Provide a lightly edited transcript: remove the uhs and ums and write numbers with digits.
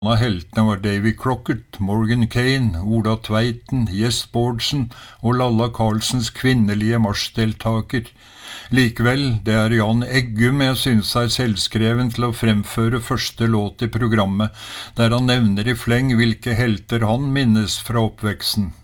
Av heltene var Davy Crockett, Morgan Kane, Ola Tveiten, Jess Bårdsen og Lalla Karlsens kvinnelige marsjdeltaker. Likevel, det er Jan Eggum jeg synes er selvskreven til å fremføre første låt i programmet, der han nevner i fleng hvilke helter han minnes fra oppveksten.